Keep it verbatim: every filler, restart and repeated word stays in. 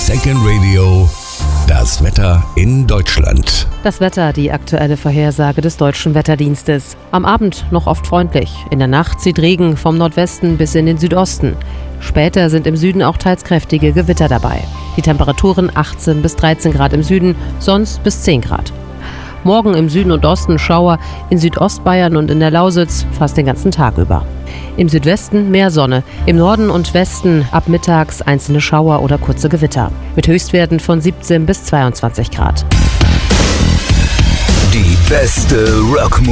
Second Radio, das Wetter in Deutschland. Das Wetter, die aktuelle Vorhersage des Deutschen Wetterdienstes. Am Abend noch oft freundlich. In der Nacht zieht Regen vom Nordwesten bis in den Südosten. Später sind im Süden auch teils kräftige Gewitter dabei. Die Temperaturen achtzehn bis dreizehn Grad im Süden, sonst bis zehn Grad. Morgen im Süden und Osten Schauer, in Südostbayern und in der Lausitz fast den ganzen Tag über. Im Südwesten mehr Sonne, im Norden und Westen ab mittags einzelne Schauer oder kurze Gewitter. Mit Höchstwerten von siebzehn bis zweiundzwanzig Grad. Die beste Rockmusik.